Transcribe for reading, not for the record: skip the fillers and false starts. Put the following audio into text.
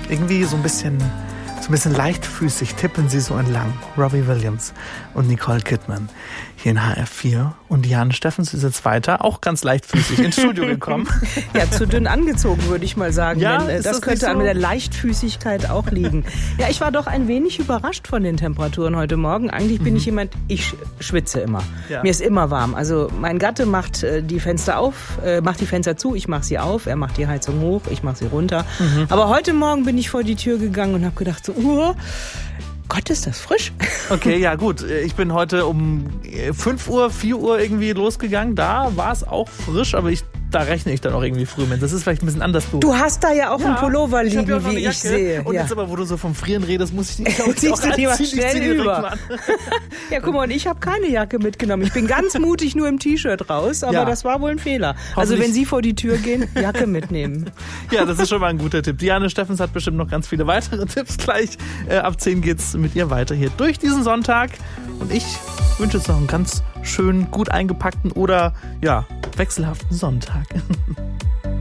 Irgendwie so ein bisschen leichtfüßig tippen sie so entlang. Robbie Williams und Nicole Kidman hier in HR4. Und Diane Steffens ist jetzt weiter, auch ganz leichtfüßig ins Studio gekommen. Ja, zu dünn angezogen, würde ich mal sagen. Ja, denn das könnte so an der Leichtfüßigkeit auch liegen. Ja, ich war doch ein wenig überrascht von den Temperaturen heute Morgen. Eigentlich bin ich jemand, ich schwitze immer. Ja. Mir ist immer warm. Also mein Gatte macht die Fenster auf, macht die Fenster zu, ich mache sie auf. Er macht die Heizung hoch, ich mache sie runter. Aber heute Morgen bin ich vor die Tür gegangen und habe gedacht so, Gott, ist das frisch. Okay, ja gut. Ich bin heute um 5 Uhr, 4 Uhr irgendwie losgegangen. Da war es auch frisch, aber da rechne ich dann auch irgendwie früh mit. Das ist vielleicht ein bisschen anders. Du hast da ja auch einen Pullover liegen, wie ich sehe. Und jetzt aber, wo du so vom Frieren redest, muss ich die, glaube ich, auch schnell über. Ja, guck mal, und ich habe keine Jacke mitgenommen. Ich bin ganz mutig nur im T-Shirt raus, aber das war wohl ein Fehler. Also wenn Sie vor die Tür gehen, Jacke mitnehmen. Ja, das ist schon mal ein guter Tipp. Diane Steffens hat bestimmt noch ganz viele weitere Tipps gleich. Ab 10 geht's mit ihr weiter hier durch diesen Sonntag. Und ich wünsche jetzt noch einen ganz schönen, gut eingepackten oder wechselhaften Sonntag.